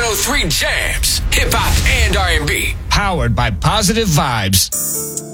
103 Jams, hip hop and R&B, powered by Positive Vibes.